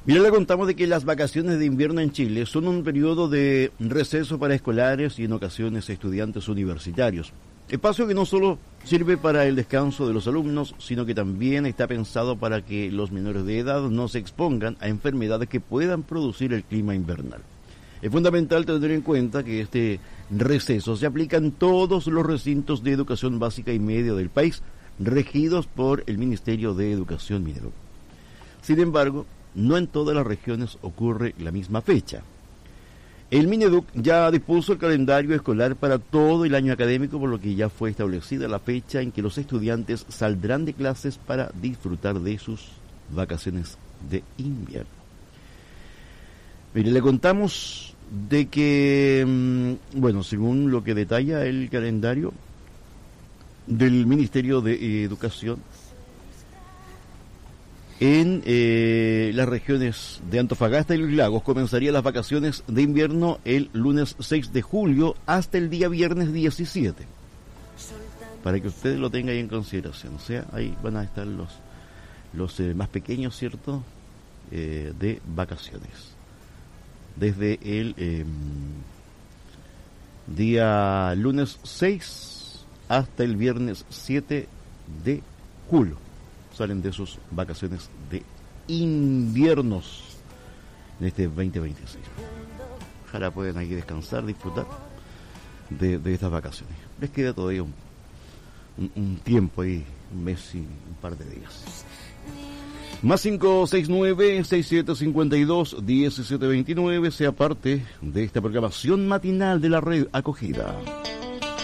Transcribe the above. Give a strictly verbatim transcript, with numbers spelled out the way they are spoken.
Mira, le contamos de que las vacaciones de invierno en Chile son un periodo de receso para escolares y en ocasiones estudiantes universitarios. Espacio que no solo sirve para el descanso de los alumnos, sino que también está pensado para que los menores de edad no se expongan a enfermedades que puedan producir el clima invernal. Es fundamental tener en cuenta que este receso se aplica en todos los recintos de educación básica y media del país, regidos por el Ministerio de Educación Mineduc. Sin embargo, no en todas las regiones ocurre la misma fecha. El Mineduc ya dispuso el calendario escolar para todo el año académico, por lo que ya fue establecida la fecha en que los estudiantes saldrán de clases para disfrutar de sus vacaciones de invierno. Mire, le contamos de que, bueno, según lo que detalla el calendario del Ministerio de Educación, en eh, las regiones de Antofagasta y Los Lagos comenzarían las vacaciones de invierno el lunes seis de julio hasta el día viernes diecisiete. Para que ustedes lo tengan ahí en consideración. O sea, ahí van a estar los, los eh, más pequeños, ¿cierto?, eh, de vacaciones. Desde el eh, día lunes seis hasta el viernes siete de julio. Salen de sus vacaciones de inviernos en este veinte veintiséis. Ojalá puedan ahí descansar, disfrutar de, de estas vacaciones. Les queda todavía un, un, un tiempo ahí, un mes y un par de días. Más cinco seis nueve, seis siete cinco dos, uno siete dos nueve, sea parte de esta programación matinal de la red acogida.